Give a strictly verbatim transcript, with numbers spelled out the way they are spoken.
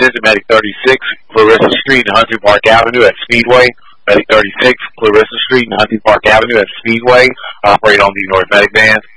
attention, Medic thirty-six, Clarissa Street and Hunting Park Avenue at Speedway. Medic thirty-six, Clarissa Street and Hunting Park Avenue at Speedway. Operate on the North Medic Band.